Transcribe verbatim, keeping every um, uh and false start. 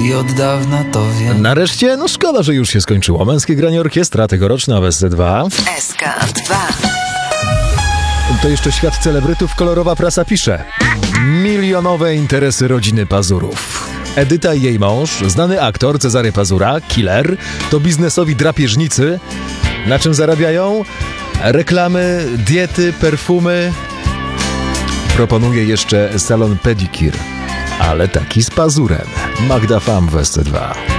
i od dawna to wiem. Nareszcie, no szkoda, że już się skończyło. Męskie granie orkiestra tegoroczna w S C dwa. S K dwa. To jeszcze świat celebrytów, kolorowa prasa pisze. Milionowe interesy rodziny Pazurów. Edyta i jej mąż, znany aktor Cezary Pazura, killer, to biznesowi drapieżnicy. Na czym zarabiają? Reklamy, diety, perfumy. Proponuje jeszcze salon pedicure, ale taki z pazurem. Magda Fam w S C dwa.